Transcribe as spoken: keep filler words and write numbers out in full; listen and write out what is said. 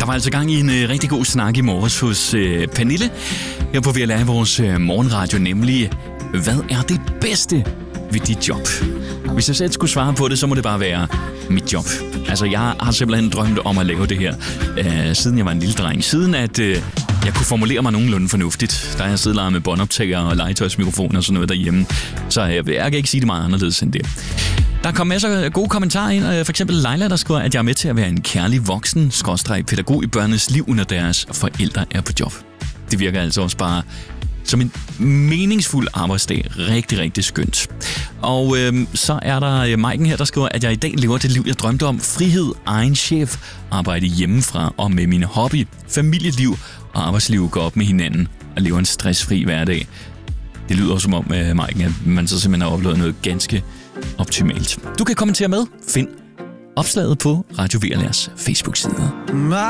Der var altså gang i en øh, rigtig god snak i morges hos øh, Pernille. Her på V L R i vores øh, morgenradio, nemlig, hvad er det bedste ved dit job? Hvis jeg selv skulle svare på det, så må det bare være mit job. Altså, jeg har simpelthen drømt om at lave det her, øh, siden jeg var en lille dreng. Siden at øh, jeg kunne formulere mig nogenlunde fornuftigt. Der har jeg siddet med båndoptager og legetøjsmikrofoner og sådan noget derhjemme. Så jeg, jeg kan ikke sige det meget anderledes end det. Der kom masser af gode kommentarer ind. For eksempel Leila, der skriver, at jeg er med til at være en kærlig voksen, skråstreg pædagog i børnenes liv, når deres forældre er på job. Det virker altså også bare som en meningsfuld arbejdsdag. Rigtig, rigtig skønt. Og øhm, så er der Maiken her, der skriver, at jeg i dag lever det liv, jeg drømte om. Frihed, egen chef, arbejde hjemmefra og med mine hobby, familieliv og arbejdsliv går op med hinanden og lever en stressfri hverdag. Det lyder som om, øh, Maiken, at man så simpelthen har oplevet noget ganske optimalt. Du kan kommentere med. Find opslaget på Radio V L R's Facebook-side.